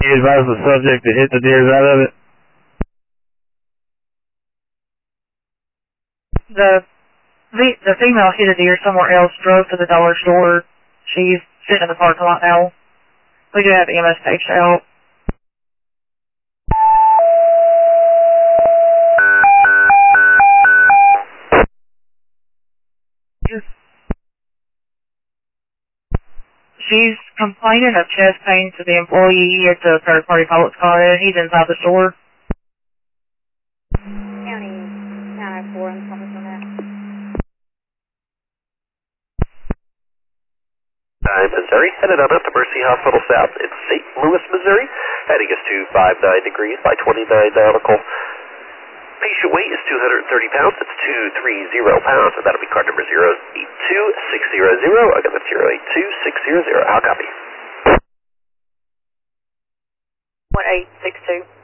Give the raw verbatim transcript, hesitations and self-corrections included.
You advise the subject to hit the deers out of it? The the, the female hit a deer somewhere else, drove to the dollar store. She's sitting in the parking lot now. We do have E M S paged out. She's complaining of chest pain to the employee at the third-party pilot's car. He's inside the store. County nine oh four, I'm talking from that. nine Missouri, headed on up to Mercy Hospital South in Saint Louis, Missouri. Heading us to five nine degrees by twenty-nine nautical. Patient weight is two hundred thirty pounds. It's two thirty pounds, and that'll be card number zero eight two six zero zero. Again, that's zero eight two six zero zero. How copy? one eight six two.